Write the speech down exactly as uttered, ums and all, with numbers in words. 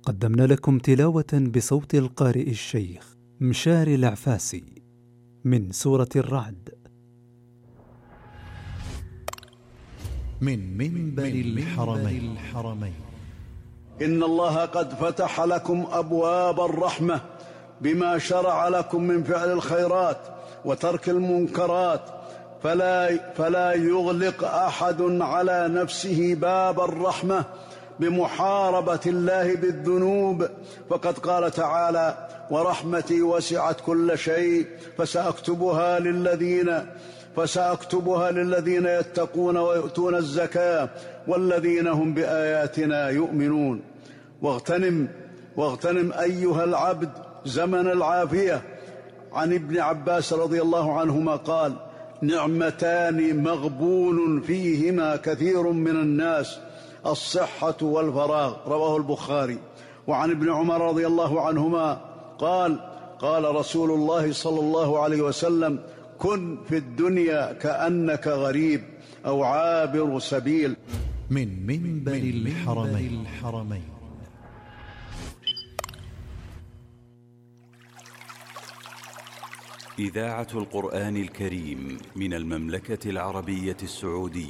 قدمنا لكم تلاوة بصوت القارئ الشيخ مشاري العفاسي من سورة الرعد من منبر الحرمين. الحرمين إن الله قد فتح لكم أبواب الرحمة بما شرع لكم من فعل الخيرات وترك المنكرات، فلا, فلا يغلق أحد على نفسه باب الرحمة بمحاربة الله بالذنوب، فقد قال تعالى: ورحمتي وسعت كل شيء فسأكتبها للذين فسأكتبها للذين يتقون ويؤتون الزكاة والذين هم بآياتنا يؤمنون. واغتنم واغتنم أيها العبد زمن العافية. عن ابن عباس رضي الله عنهما قال: نعمتان مغبون فيهما كثير من الناس، الصحة والفراغ، رواه البخاري. وعن ابن عمر رضي الله عنهما قال: قال رسول الله صلى الله عليه وسلم: كن في الدنيا كأنك غريب أو عابر سبيل. من منبر الحرمين. الحرمين إذاعة القرآن الكريم من المملكة العربية السعودية.